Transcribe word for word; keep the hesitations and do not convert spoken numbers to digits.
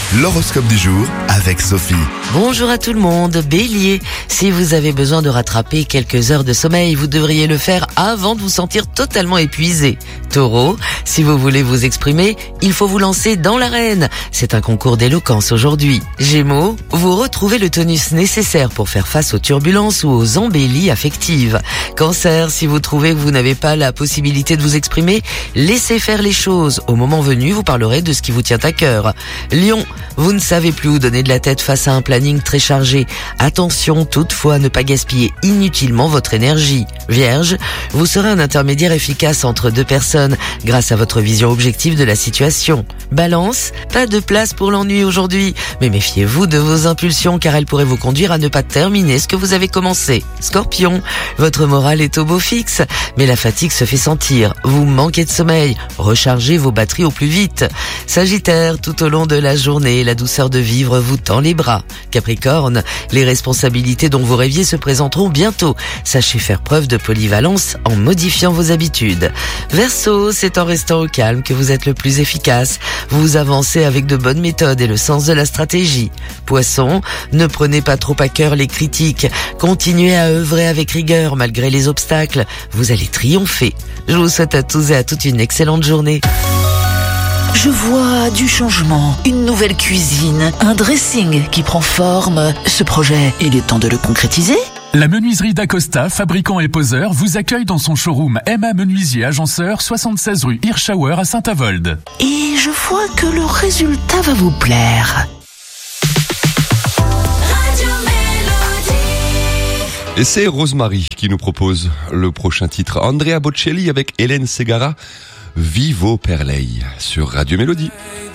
L'horoscope du jour avec Sophie. Bonjour à tout le monde, Bélier. Si vous avez besoin de rattraper quelques heures de sommeil, vous devriez le faire avant de vous sentir totalement épuisé. Taureau, si vous voulez vous exprimer, il faut vous lancer dans l'arène. C'est un concours d'éloquence aujourd'hui. Gémeaux, vous retrouvez le tonus nécessaire pour faire face aux turbulences ou aux embellies affectives. Cancer, si vous trouvez que vous n'avez pas la possibilité de vous exprimer, laissez faire les choses. Au moment venu, vous parlerez de ce qui vous tient à cœur. Lion, vous ne savez plus où donner de la tête face à un planning très chargé. Attention toutefois à ne pas gaspiller inutilement votre énergie. Vierge, vous serez un intermédiaire efficace entre deux personnes grâce à votre vision objective de la situation. Balance, pas de place pour l'ennui aujourd'hui, mais méfiez-vous de vos impulsions car elles pourraient vous conduire à ne pas terminer ce que vous avez commencé. Scorpion, votre morale est au beau fixe, mais la fatigue se fait sentir. Vous manquez de sommeil, rechargez vos batteries au plus vite. Sagittaire, tout au long de la journée, la douceur de vivre vous tend les bras. Capricorne, les responsabilités dont vous rêviez se présenteront bientôt. Sachez faire preuve de polyvalence en modifiant vos habitudes. Verseau, c'est en restant au calme que vous êtes le plus efficace. Vous avancez avec de bonnes méthodes et le sens de la stratégie. Poisson, ne prenez pas trop à cœur les critiques. Continuez à œuvrer avec rigueur malgré les obstacles. Vous allez triompher. Je vous souhaite à tous et à toutes une excellente journée. Je vois du changement, une nouvelle cuisine, un dressing qui prend forme. Ce projet, il est temps de le concrétiser ? La menuiserie d'Acosta, fabricant et poseur, vous accueille dans son showroom M A Menuisier Agenceur, soixante-seize rue Hirschauer à Saint-Avold. Et je vois que le résultat va vous plaire. Et c'est Rosemary qui nous propose le prochain titre. Andrea Bocelli avec Hélène Ségara, Vivo per lei, sur Radio Mélodie.